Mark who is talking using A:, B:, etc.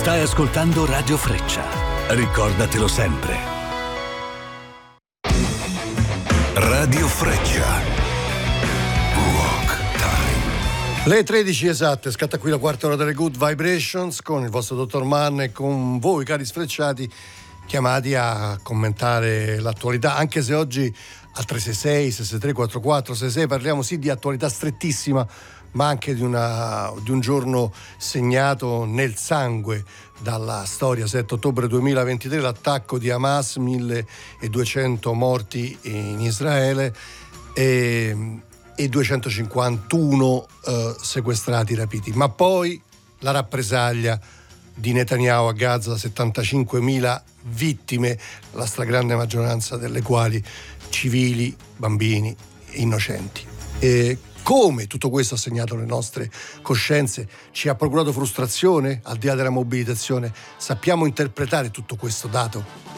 A: Stai ascoltando Radio Freccia. Ricordatelo sempre. Radio Freccia. Rock Time.
B: Le 13 esatte, scatta qui la quarta ora delle Good Vibrations con il vostro dottor Mann e con voi cari sfrecciati chiamati a commentare l'attualità, anche se oggi al 366 663 4466 parliamo sì di attualità strettissima, ma anche di un giorno segnato nel sangue dalla storia. 7 ottobre 2023, l'attacco di Hamas, 1200 morti in Israele e 251 sequestrati, rapiti. Ma poi la rappresaglia di Netanyahu a Gaza, 75.000 vittime, la stragrande maggioranza delle quali civili, bambini, innocenti. E come tutto questo ha segnato le nostre coscienze, ci ha procurato frustrazione, al di là della mobilitazione, sappiamo interpretare tutto questo dato?